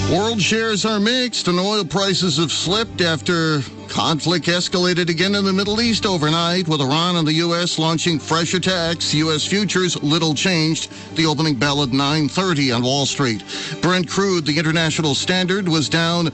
World shares are mixed and oil prices have slipped after conflict escalated again in the Middle East overnight, with Iran and the U.S. launching fresh attacks. U.S. futures little changed. The opening bell at 9:30 on Wall Street. Brent crude, the international standard, was down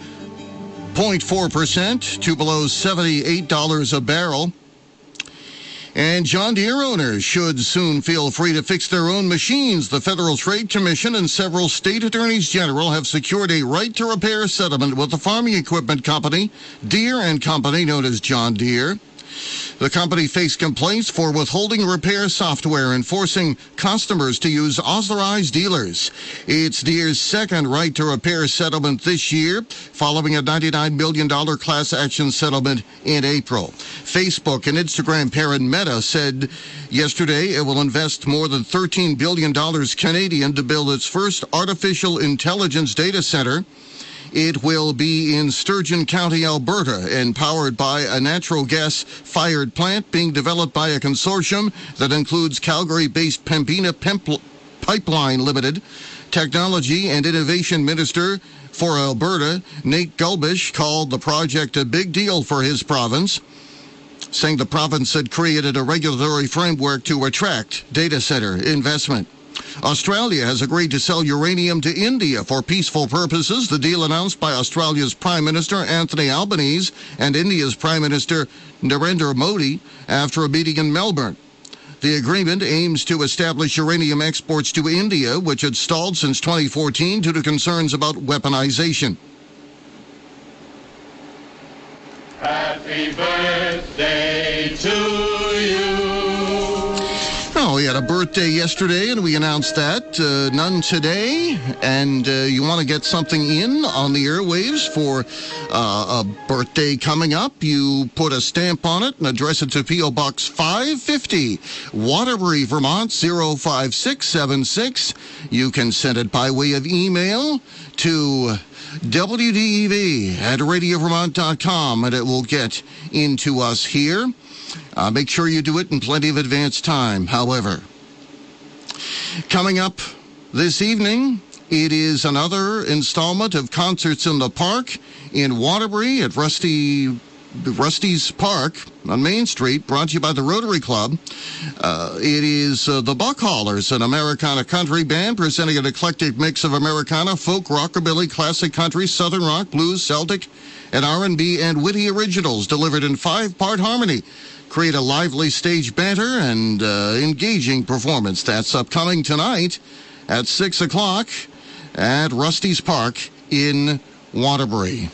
0.4% to below $78 a barrel. And John Deere owners should soon feel free to fix their own machines. The Federal Trade Commission and several state attorneys general have secured a right to repair settlement with the farming equipment company, Deere & Company, known as John Deere. The company faced complaints for withholding repair software and forcing customers to use authorized dealers. It's Deere's second right to repair settlement this year, following a $99 million class action settlement in April. Facebook and Instagram parent Meta said yesterday it will invest more than $13 billion Canadian to build its first artificial intelligence data center. It will be in Sturgeon County, Alberta, and powered by a natural gas-fired plant being developed by a consortium that includes Calgary-based Pembina Pipeline Limited. Technology and Innovation Minister for Alberta, Nate Gulbish, called the project a big deal for his province, saying the province had created a regulatory framework to attract data center investment. Australia has agreed to sell uranium to India for peaceful purposes. The deal announced by Australia's Prime Minister Anthony Albanese and India's Prime Minister Narendra Modi after a meeting in Melbourne. The agreement aims to establish uranium exports to India, which had stalled since 2014 due to concerns about weaponization. Happy birthday to you. Oh, we had a birthday yesterday, and we announced that. None today. And you want to get something in on the airwaves for a birthday coming up, you put a stamp on it and address it to P.O. Box 550, Waterbury, Vermont, 05676. You can send it by way of email to WDEV@radiovermont.com, and it will get into us here. Make sure you do it in plenty of advance time, however. Coming up this evening, it is another installment of Concerts in the Park in Waterbury at Rusty's Park on Main Street, brought to you by the Rotary Club. It is the Buck Haulers, an Americana country band presenting an eclectic mix of Americana, folk, rockabilly, classic country, southern rock, blues, Celtic, and R&B and witty originals delivered in 5-part harmony. Create a lively stage banter and engaging performance. That's upcoming tonight at 6 o'clock at Rusty's Park in Waterbury.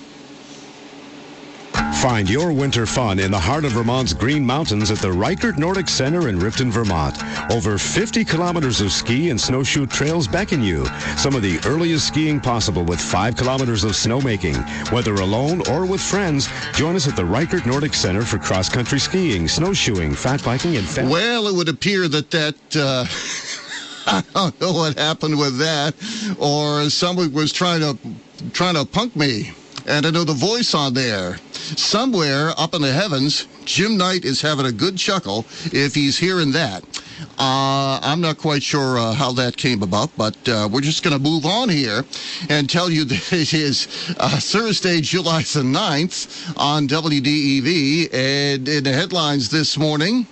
Find your winter fun in the heart of Vermont's Green Mountains at the Reichert Nordic Center in Ripton, Vermont. Over 50 kilometers of ski and snowshoe trails beckon you. Some of the earliest skiing possible with 5 kilometers of snowmaking. Whether alone or with friends, join us at the Reichert Nordic Center for cross-country skiing, snowshoeing, fat biking, and family. Well, it would appear that I don't know what happened with that, or someone was trying to punk me. And I know the voice on there. Somewhere up in the heavens, Jim Knight is having a good chuckle if he's hearing that. I'm not quite sure how that came about, but we're just going to move on here and tell you that it is Thursday, July the 9th on WDEV. And in the headlines this morning,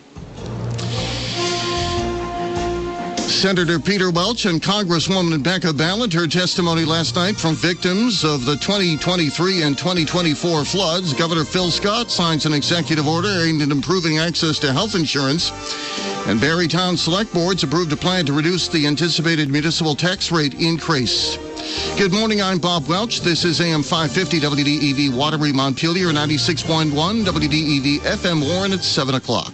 Senator Peter Welch and Congresswoman Becca Balint heard testimony last night from victims of the 2023 and 2024 floods. Governor Phil Scott signs an executive order aimed at improving access to health insurance. And Barrytown Select Boards approved a plan to reduce the anticipated municipal tax rate increase. Good morning, I'm Bob Welch. This is AM 550 WDEV Waterbury, Montpelier, 96.1 WDEV FM Warren at 7 o'clock.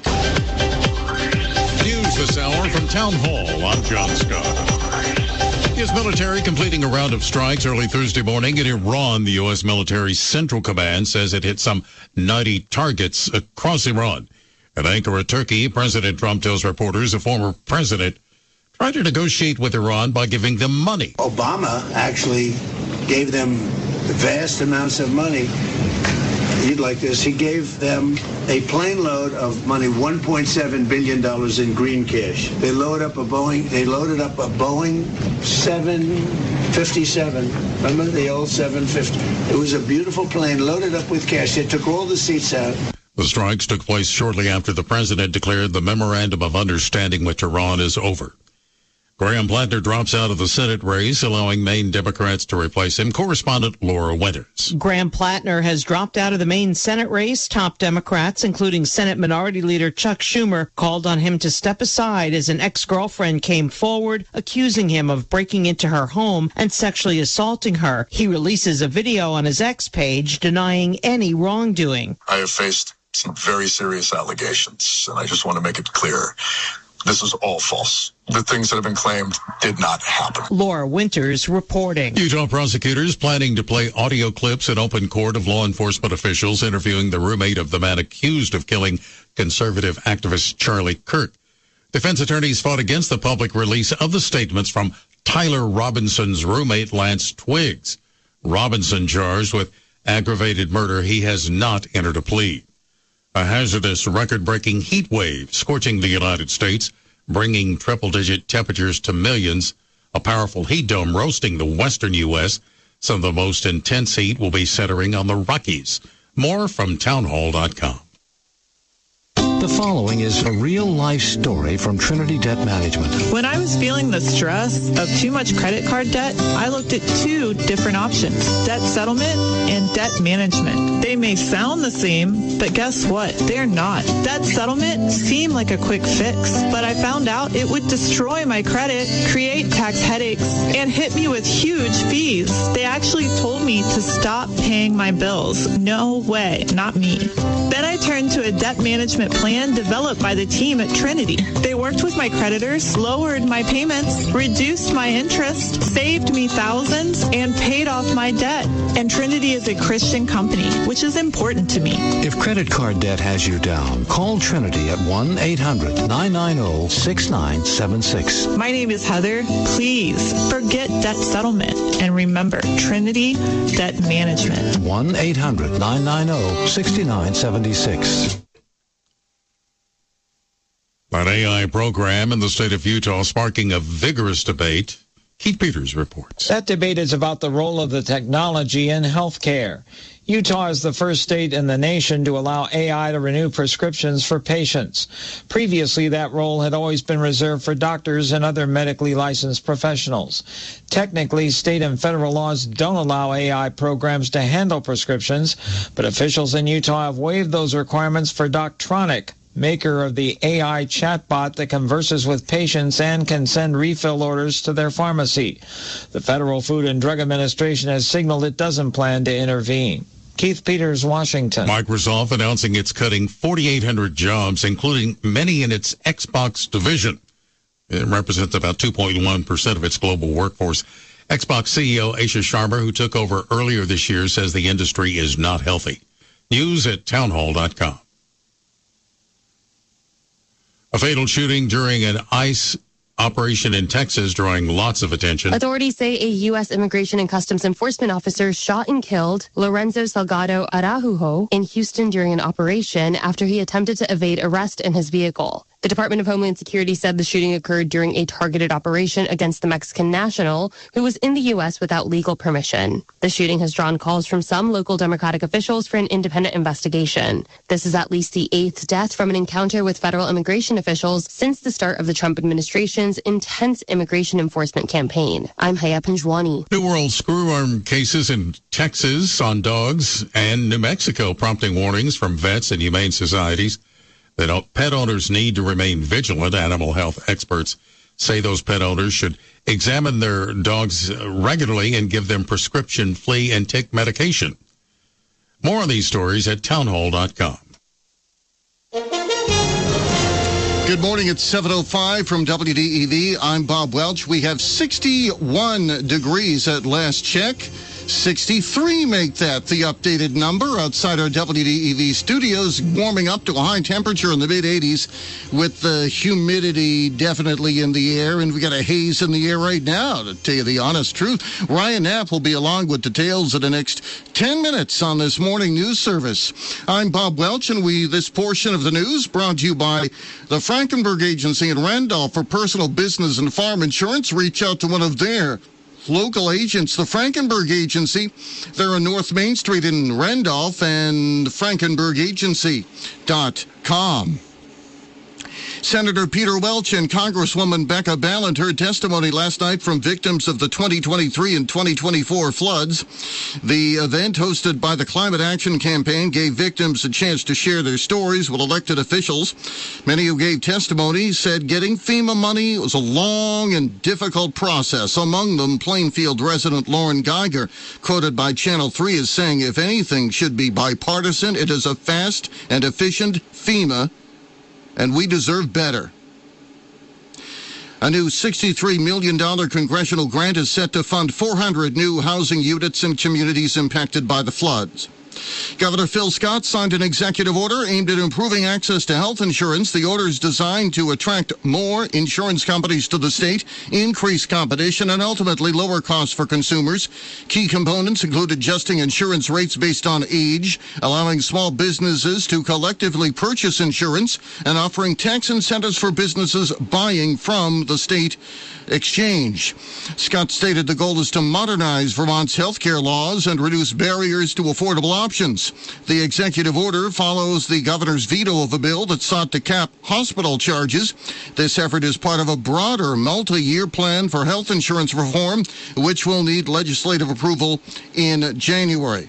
This hour from Town Hall, I'm John Scott. U.S. military completing a round of strikes early Thursday morning in Iran. The U.S. military Central Command says it hit some 90 targets across Iran. At Ankara, Turkey, President Trump tells reporters a former president tried to negotiate with Iran by giving them money. Obama actually gave them vast amounts of money. You'd like this. He gave them a plane load of money, $1.7 billion in green cash. They loaded up a Boeing 757. Remember the old 750? It was a beautiful plane loaded up with cash. They took all the seats out. The strikes took place shortly after the president declared the memorandum of understanding with Iran is over. Graham Plattner drops out of the Senate race, allowing Maine Democrats to replace him. Correspondent Laura Winters. Graham Plattner has dropped out of the Maine Senate race. Top Democrats, including Senate Minority Leader Chuck Schumer, called on him to step aside as an ex-girlfriend came forward, accusing him of breaking into her home and sexually assaulting her. He releases a video on his X page denying any wrongdoing. I have faced some very serious allegations, and I just want to make it clear. This is all false. The things that have been claimed did not happen. Laura Winters reporting. Utah prosecutors planning to play audio clips in open court of law enforcement officials interviewing the roommate of the man accused of killing conservative activist Charlie Kirk. Defense attorneys fought against the public release of the statements from Tyler Robinson's roommate Lance Twiggs. Robinson charged with aggravated murder. He has not entered a plea. A hazardous record-breaking heat wave scorching the United States, bringing triple-digit temperatures to millions. A powerful heat dome roasting the western U.S. Some of the most intense heat will be centering on the Rockies. More from townhall.com. The following is a real-life story from Trinity Debt Management. When I was feeling the stress of too much credit card debt, I looked at two different options, debt settlement and debt management. They may sound the same, but guess what? They're not. Debt settlement seemed like a quick fix, but I found out it would destroy my credit, create tax headaches, and hit me with huge fees. They actually told me to stop paying my bills. No way, not me. Then I turned to a debt management plan developed by the team at Trinity. They worked with my creditors, lowered my payments, reduced my interest, saved me thousands, and paid off my debt. And Trinity is a Christian company, which is important to me. If credit card debt has you down, call Trinity at 1-800-990-6976. My name is Heather. Please forget debt settlement and remember Trinity Debt Management. 1-800-990-6976. An AI program in the state of Utah sparking a vigorous debate. Keith Peters reports. That debate is about the role of the technology in healthcare. Utah is the first state in the nation to allow AI to renew prescriptions for patients. Previously, that role had always been reserved for doctors and other medically licensed professionals. Technically, state and federal laws don't allow AI programs to handle prescriptions, but officials in Utah have waived those requirements for Doctronic, maker of the AI chatbot that converses with patients and can send refill orders to their pharmacy. The Federal Food and Drug Administration has signaled it doesn't plan to intervene. Keith Peters, Washington. Microsoft announcing it's cutting 4,800 jobs, including many in its Xbox division. It represents about 2.1% of its global workforce. Xbox CEO Asha Sharma, who took over earlier this year, says the industry is not healthy. News at townhall.com. A fatal shooting during an ICE operation in Texas drawing lots of attention. Authorities say a U.S. Immigration and Customs Enforcement officer shot and killed Lorenzo Salgado Araujo in Houston during an operation after he attempted to evade arrest in his vehicle. The Department of Homeland Security said the shooting occurred during a targeted operation against the Mexican national who was in the U.S. without legal permission. The shooting has drawn calls from some local Democratic officials for an independent investigation. This is at least the 8th death from an encounter with federal immigration officials since the start of the Trump administration's intense immigration enforcement campaign. I'm Haya Panjwani. New World screw-arm cases in Texas on dogs and New Mexico prompting warnings from vets and humane societies that pet owners need to remain vigilant. Animal health experts say those pet owners should examine their dogs regularly and give them prescription flea and tick medication. More on these stories at townhall.com. Good morning. It's 7:05 from WDEV. I'm Bob Welch. We have 61 degrees at last check. 63 make that the updated number outside our WDEV studios, warming up to a high temperature in the mid-80s with the humidity definitely in the air, and we got a haze in the air right now, to tell you the honest truth. Ryan Knapp will be along with details in the next 10 minutes on this morning news service. I'm Bob Welch, and this portion of the news brought to you by the Frankenberg Agency in Randolph for personal, business, and farm insurance. Reach out to one of their local agents, the Frankenberg Agency. They're on North Main Street in Randolph, and frankenbergagency.com. Senator Peter Welch and Congresswoman Becca Balint heard testimony last night from victims of the 2023 and 2024 floods. The event, hosted by the Climate Action Campaign, gave victims a chance to share their stories with elected officials. Many who gave testimony said getting FEMA money was a long and difficult process. Among them, Plainfield resident Lauren Geiger, quoted by Channel 3 as saying, "If anything should be bipartisan, it is a fast and efficient FEMA, and we deserve better." A new $63 million congressional grant is set to fund 400 new housing units in communities impacted by the floods. Governor Phil Scott signed an executive order aimed at improving access to health insurance. The order is designed to attract more insurance companies to the state, increase competition, and ultimately lower costs for consumers. Key components include adjusting insurance rates based on age, allowing small businesses to collectively purchase insurance, and offering tax incentives for businesses buying from the state exchange. Scott stated the goal is to modernize Vermont's healthcare laws and reduce barriers to affordable options. The executive order follows the governor's veto of a bill that sought to cap hospital charges. This effort is part of a broader multi-year plan for health insurance reform, which will need legislative approval in January.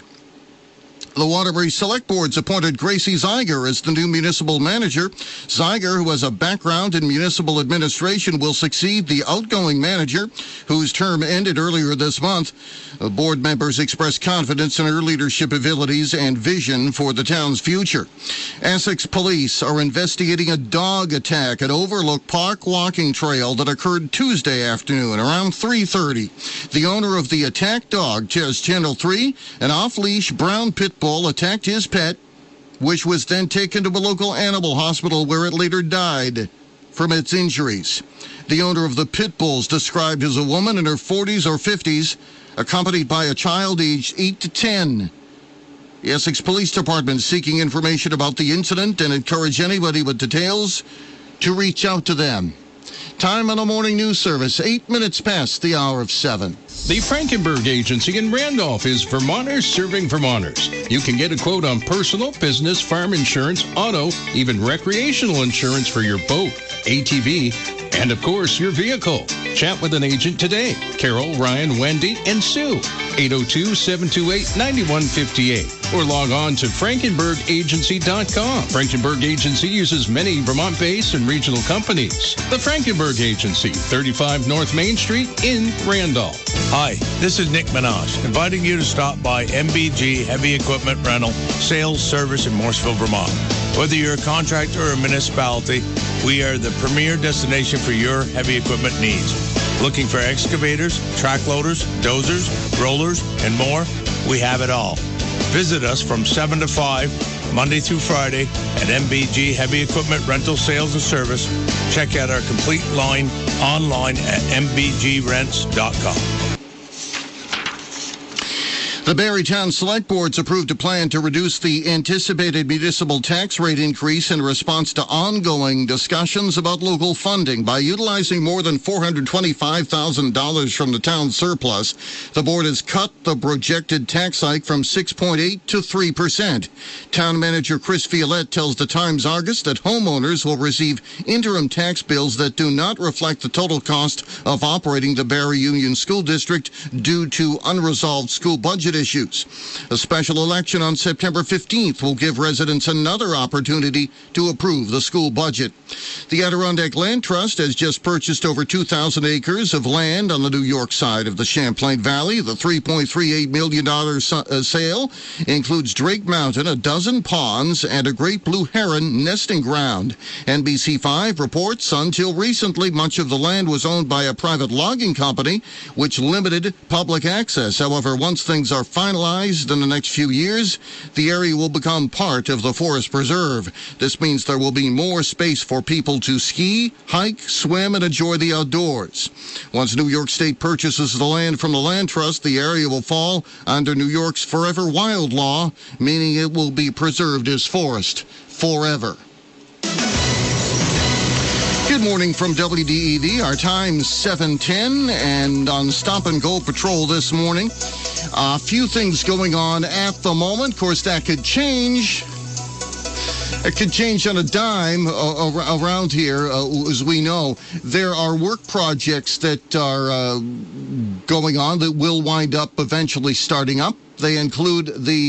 The Waterbury Select Board's appointed Gracie Zeiger as the new municipal manager. Zeiger, who has a background in municipal administration, will succeed the outgoing manager, whose term ended earlier this month. Board members expressed confidence in her leadership abilities and vision for the town's future. Essex police are investigating a dog attack at Overlook Park walking trail that occurred Tuesday afternoon around 3:30. The owner of the attacked dog tells Channel 3 an off-leash brown pit bull attacked his pet, which was then taken to a local animal hospital where it later died from its injuries. The owner of the pit bulls, described as a woman in her 40s or 50s, accompanied by a child aged 8 to 10. The Essex Police Department is seeking information about the incident and encourage anybody with details to reach out to them. Time on the morning news service, 8 minutes past the hour of 7. The Frankenberg Agency in Randolph is Vermonters serving Vermonters. You can get a quote on personal, business, farm insurance, auto, even recreational insurance for your boat, ATV, and of course, your vehicle. Chat with an agent today. Carol, Ryan, Wendy, and Sue. 802-728-9158. Or log on to frankenbergagency.com. Frankenberg Agency uses many Vermont-based and regional companies. The Frankenberg Agency, 35 North Main Street in Randolph. Hi, this is Nick Minaj, inviting you to stop by MBG Heavy Equipment Rental, Sales Service in Morrisville, Vermont. Whether you're a contractor or a municipality, we are the premier destination for your heavy equipment needs. Looking for excavators, track loaders, dozers, rollers, and more? We have it all. Visit us from 7 to 5, Monday through Friday, at MBG Heavy Equipment Rental Sales and Service. Check out our complete line online at mbgrents.com. The Barrytown Select Board's approved a plan to reduce the anticipated municipal tax rate increase in response to ongoing discussions about local funding. By utilizing more than $425,000 from the town's surplus, the board has cut the projected tax hike from 6.8% to 3%. Town manager Chris Violette tells the Times-Argus that homeowners will receive interim tax bills that do not reflect the total cost of operating the Barry Union School District due to unresolved school budget budget issues. A special election on September 15th will give residents another opportunity to approve the school budget. The Adirondack Land Trust has just purchased over 2,000 acres of land on the New York side of the Champlain Valley. The $3.38 million sale includes Drake Mountain, a dozen ponds, and a great blue heron nesting ground. NBC5 reports until recently, much of the land was owned by a private logging company, which limited public access. However, once things are finalized in the next few years, the area will become part of the forest preserve. This means there will be more space for people to ski, hike, swim, and enjoy the outdoors. Once New York State purchases the land from the Land Trust, the area will fall under New York's Forever Wild law, meaning it will be preserved as forest forever. Good morning from WDEV. Our time 7:10, and on Stop and Go Patrol this morning, a few things going on at the moment. Of course, that could change. It could change on a dime around here, as we know. There are work projects that are going on that will wind up eventually starting up. They include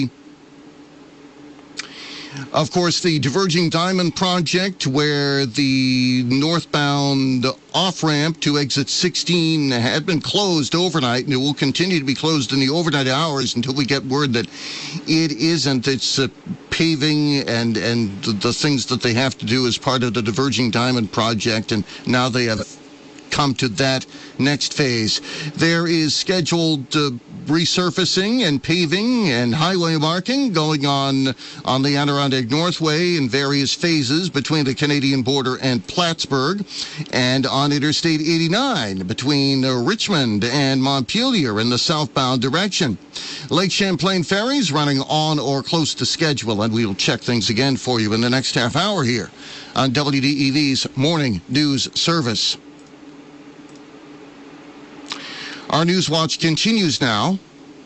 of course, the Diverging Diamond Project, where the northbound off-ramp to exit 16 had been closed overnight, and it will continue to be closed in the overnight hours until we get word that it isn't. It's paving and the things that they have to do as part of the Diverging Diamond Project, and now they have come to that next phase. There is scheduled resurfacing and paving and highway marking going on the Adirondack Northway in various phases between the Canadian border and Plattsburgh, and on Interstate 89 between Richmond and Montpelier in the southbound direction. Lake Champlain ferries running on or close to schedule, and we'll check things again for you in the next half hour here on WDEV's Morning News Service. Our News Watch continues now.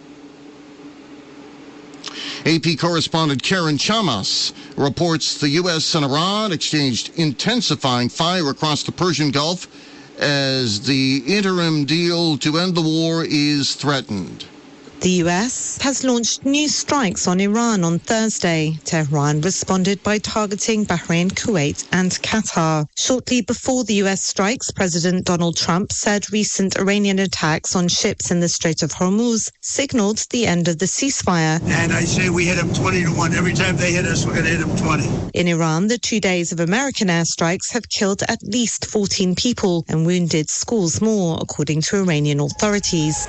AP correspondent Karen Chamas reports the U.S. and Iran exchanged intensifying fire across the Persian Gulf as the interim deal to end the war is threatened. The U.S. has launched new strikes on Iran on Thursday. Tehran responded by targeting Bahrain, Kuwait, and Qatar. Shortly before the U.S. strikes, President Donald Trump said recent Iranian attacks on ships in the Strait of Hormuz signaled the end of the ceasefire. And I say we hit them 20-1. Every time they hit us, we're going to hit them 20. In Iran, the 2 days of American airstrikes have killed at least 14 people and wounded scores more, according to Iranian authorities.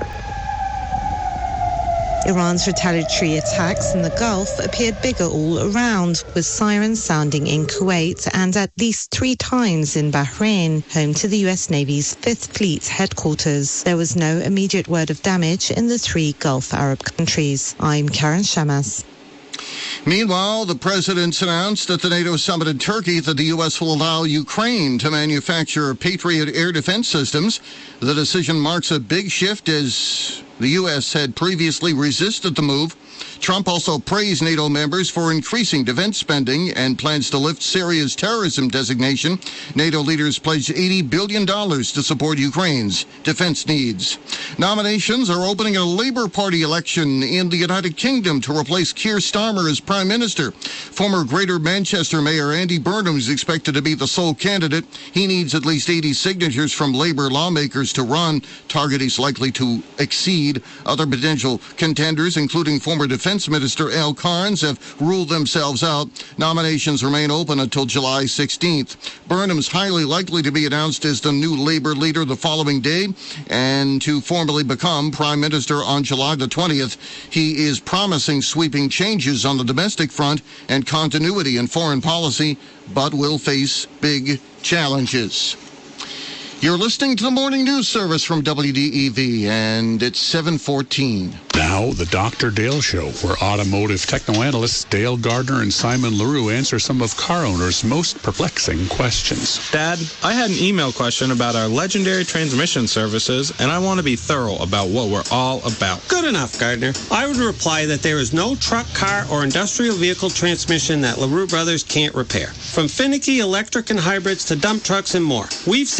Iran's retaliatory attacks in the Gulf appeared bigger all around, with sirens sounding in Kuwait and at least 3 times in Bahrain, home to the U.S. Navy's 5th Fleet headquarters. There was no immediate word of damage in the 3 Gulf Arab countries. I'm Karen Shamas. Meanwhile, the president's announced at the NATO summit in Turkey that the U.S. will allow Ukraine to manufacture Patriot air defense systems. The decision marks a big shift as the U.S. had previously resisted the move. Trump also praised NATO members for increasing defense spending and plans to lift Syria's terrorism designation. NATO leaders pledged $80 billion to support Ukraine's defense needs. Nominations are opening a Labour Party election in the United Kingdom to replace Keir Starmer as Prime Minister. Former Greater Manchester Mayor Andy Burnham is expected to be the sole candidate. He needs at least 80 signatures from Labour lawmakers to run. Target is likely to exceed. Other potential contenders, including former Defense Minister Al Carnes, have ruled themselves out. Nominations remain open until July 16th. Burnham's highly likely to be announced as the new Labour leader the following day and to formally become Prime Minister on July the 20th. He is promising sweeping changes on the domestic front and continuity in foreign policy, but will face big challenges. You're listening to the Morning News Service from WDEV, and it's 7:14. Now, the Dr. Dale Show, where automotive techno-analysts Dale Gardner and Simon LaRue answer some of car owners' most perplexing questions. Dad, I had an email question about our legendary transmission services, and I want to be thorough about what we're all about. Good enough, Gardner. I would reply that there is no truck, car, or industrial vehicle transmission that LaRue Brothers can't repair. From finicky electric and hybrids to dump trucks and more. We've seen it,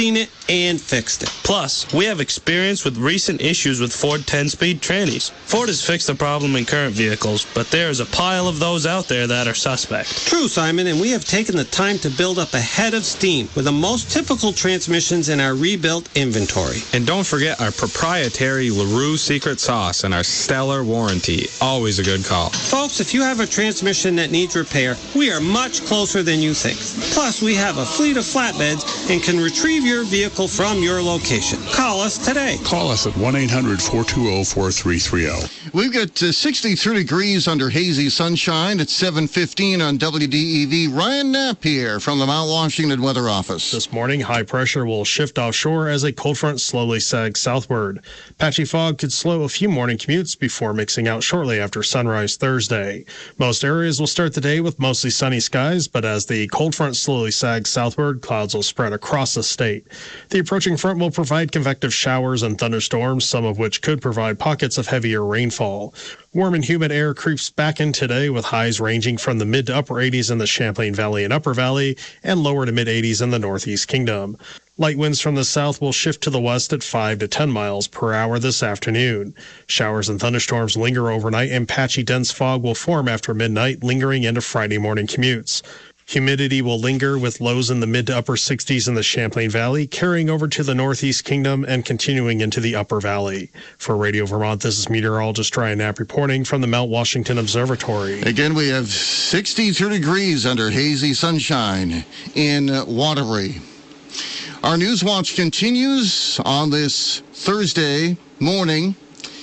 and fixed it. Plus, we have experience with recent issues with Ford 10-speed trannies. Ford has fixed the problem in current vehicles, but there is a pile of those out there that are suspect. True, Simon, and we have taken the time to build up a head of steam with the most typical transmissions in our rebuilt inventory. And don't forget our proprietary LaRue secret sauce and our stellar warranty. Always a good call. Folks, if you have a transmission that needs repair, we are much closer than you think. Plus, we have a fleet of flatbeds and can retrieve your vehicle from your location. Call us today. Call us at 1-800-420-4330. We've got 63 degrees under hazy sunshine at 7:15 on WDEV. Ryan Knapp here from the Mount Washington Weather Office. This morning, high pressure will shift offshore as a cold front slowly sags southward. Patchy fog could slow a few morning commutes before mixing out shortly after sunrise Thursday. Most areas will start the day with mostly sunny skies, but as the cold front slowly sags southward, clouds will spread across the state. The approaching front will provide convective showers and thunderstorms, some of which could provide pockets of heavier rainfall. Warm and humid air creeps back in today with highs ranging from the mid to upper 80s in the Champlain Valley and Upper Valley and lower to mid 80s in the Northeast Kingdom. Light winds from the south will shift to the west at 5 to 10 miles per hour this afternoon. Showers and thunderstorms linger overnight and patchy dense fog will form after midnight, lingering into Friday morning commutes. Humidity will linger with lows in the mid to upper 60s in the Champlain Valley, carrying over to the Northeast Kingdom and continuing into the Upper Valley. For Radio Vermont, this is meteorologist Ryan Knapp reporting from the Mount Washington Observatory. Again, we have 62 degrees under hazy sunshine in Waterbury. Our News Watch continues on this Thursday morning.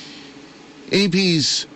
AP's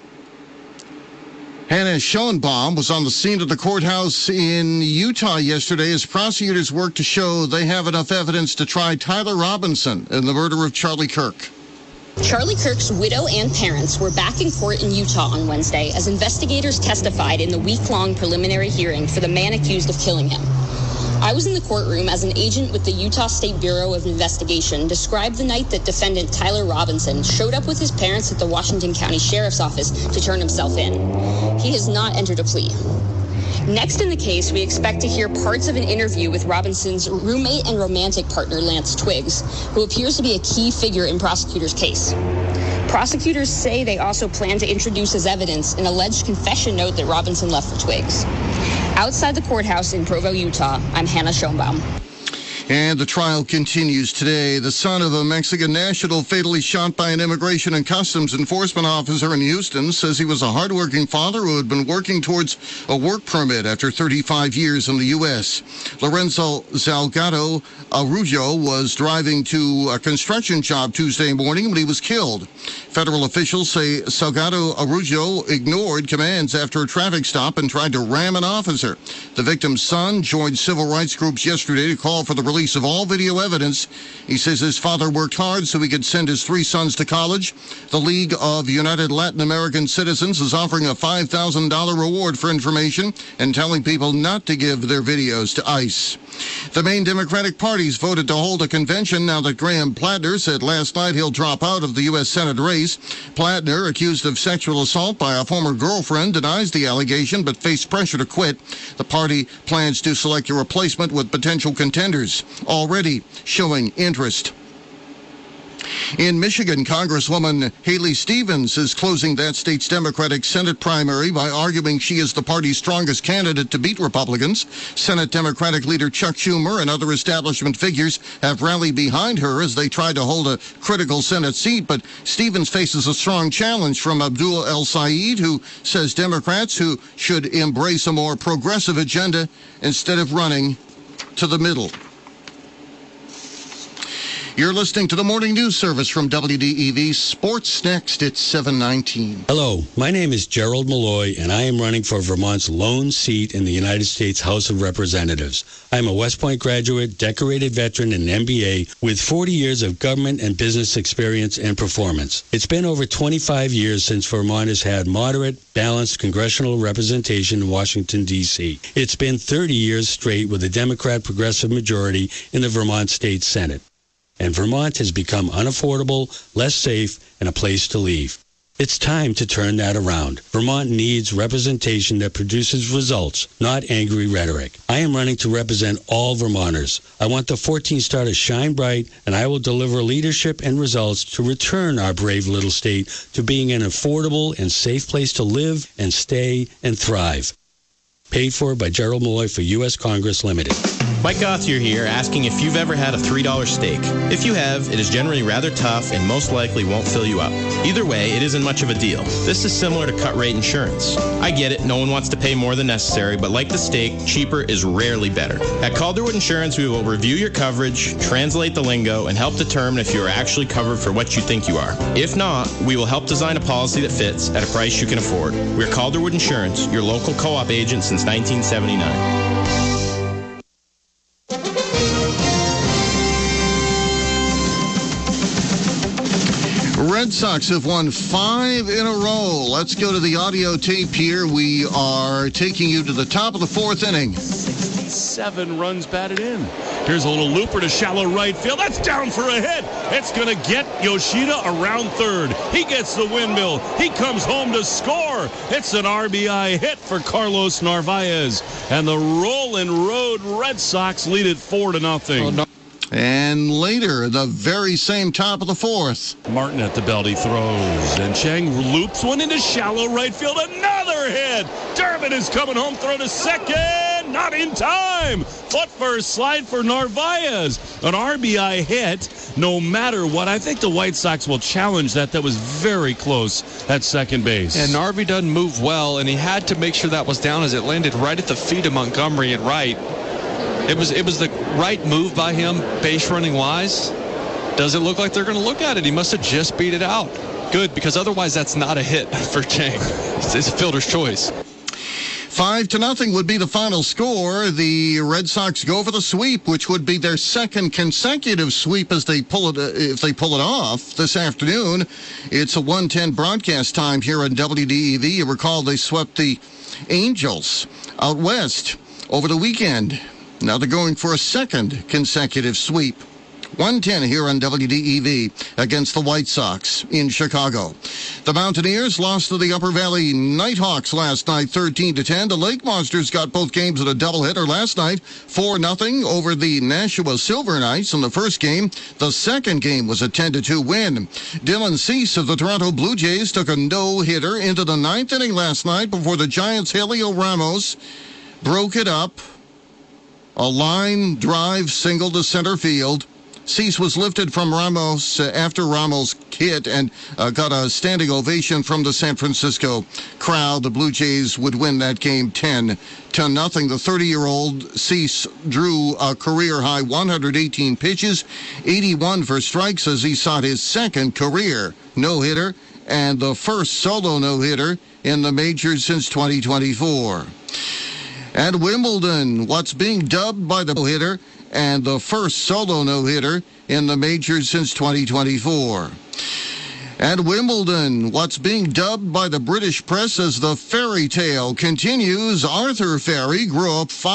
Hannah Schoenbaum was on the scene of the courthouse in Utah yesterday as prosecutors work to show they have enough evidence to try Tyler Robinson in the murder of Charlie Kirk. Charlie Kirk's widow and parents were back in court in Utah on Wednesday as investigators testified in the week-long preliminary hearing for the man accused of killing him. I was in the courtroom as an agent with the Utah State Bureau of Investigation described the night that defendant Tyler Robinson showed up with his parents at the Washington County Sheriff's Office to turn himself in. He has not entered a plea. Next in the case, we expect to hear parts of an interview with Robinson's roommate and romantic partner, Lance Twiggs, who appears to be a key figure in prosecutors' case. Prosecutors say they also plan to introduce as evidence an alleged confession note that Robinson left for Twiggs. Outside the courthouse in Provo, Utah, I'm Hannah Schoenbaum. And the trial continues today. The son of a Mexican national fatally shot by an immigration and customs enforcement officer in Houston says he was a hardworking father who had been working towards a work permit after 35 years in the U.S. Lorenzo Salgado Araujo was driving to a construction job Tuesday morning when he was killed. Federal officials say Salgado Araujo ignored commands after a traffic stop and tried to ram an officer. The victim's son joined civil rights groups yesterday to call for the release of all video evidence. He says his father worked hard so he could send his 3 sons to college. The League of United Latin American Citizens is offering a $5,000 reward for information and telling people not to give their videos to ICE. The main Democratic parties voted to hold a convention now that Graham Plattner said last night he'll drop out of the U.S. Senate race. Plattner, accused of sexual assault by a former girlfriend, denies the allegation but faced pressure to quit. The party plans to select a replacement with potential contenders already showing interest. In Michigan, Congresswoman Haley Stevens is closing that state's Democratic Senate primary by arguing she is the party's strongest candidate to beat Republicans. Senate Democratic leader Chuck Schumer and other establishment figures have rallied behind her as they try to hold a critical Senate seat, but Stevens faces a strong challenge from Abdul El Sayed, who says Democrats who should embrace a more progressive agenda instead of running to the middle. You're listening to the Morning News Service from WDEV. Sports next at 7:19. Hello, my name is Gerald Malloy, and I am running for Vermont's lone seat in the United States House of Representatives. I'm a West Point graduate, decorated veteran, and MBA with 40 years of government and business experience and performance. It's been over 25 years since Vermont has had moderate, balanced congressional representation in Washington, D.C. It's been 30 years straight with a Democrat progressive majority in the Vermont State Senate. And Vermont has become unaffordable, less safe, and a place to leave. It's time to turn that around. Vermont needs representation that produces results, not angry rhetoric. I am running to represent all Vermonters. I want the 14 star to shine bright, and I will deliver leadership and results to return our brave little state to being an affordable and safe place to live and stay and thrive. Paid for by Gerald Malloy for U.S. Congress Limited. Mike Gauthier here, asking if you've ever had a $3 steak. If you have, it is generally rather tough and most likely won't fill you up. Either way, it isn't much of a deal. This is similar to cut rate insurance. I get it, no one wants to pay more than necessary, but like the steak, cheaper is rarely better. At Calderwood Insurance, we will review your coverage, translate the lingo, and help determine if you are actually covered for what you think you are. If not, we will help design a policy that fits at a price you can afford. We're Calderwood Insurance, your local co-op agent since 1979. Red Sox have won 5 in a row. Let's go to the audio tape here. We are taking you to the top of the 4th inning. 67 runs batted in. Here's a little looper to shallow right field. That's down for a hit. It's going to get Yoshida around third. He gets the windmill. He comes home to score. It's an RBI hit for Carlos Narvaez. And the Rolling Road Red Sox lead it 4-0. Oh, no. And later, the very same top of the 4th. Martin at the belt, he throws. And Chang loops one into shallow right field. Another hit. Durbin is coming home, throw to second. Not in time. Foot first, slide for Narvaez. An RBI hit, no matter what. I think the White Sox will challenge that. That was very close at second base. And Narvi doesn't move well, and he had to make sure that was down as it landed right at the feet of Montgomery at right. It was the right move by him, base running wise. Does it look like they're going to look at it? He must have just beat it out. Good, because otherwise that's not a hit for Chang. It's a fielder's choice. 5-0 would be the final score. The Red Sox go for the sweep, which would be their second consecutive sweep as they pull it, if they pull it off this afternoon. It's a 1:10 broadcast time here on WDEV. You recall they swept the Angels out west over the weekend. Now they're going for a second consecutive sweep. 1:10 here on WDEV against the White Sox in Chicago. The Mountaineers lost to the Upper Valley Nighthawks last night, 13-10. The Lake Monsters got both games at a doubleheader last night, 4-0 over the Nashua Silver Knights in the first game. The second game was a 10-2 win. Dylan Cease of the Toronto Blue Jays took a no-hitter into the 9th inning last night before the Giants' Helio Ramos broke it up. A line drive single to center field. Cease was lifted from Ramos after Ramos hit and got a standing ovation from the San Francisco crowd. The Blue Jays would win that game 10-0. The 30-year-old Cease drew a career-high 118 pitches, 81 for strikes as he sought his second career no-hitter and the first solo no-hitter in the majors since 2024. At Wimbledon, what's being dubbed by the no-hitter and the first solo no-hitter in the majors since 2024. At Wimbledon, what's being dubbed by the British press as the fairy tale continues. Arthur Ferry grew up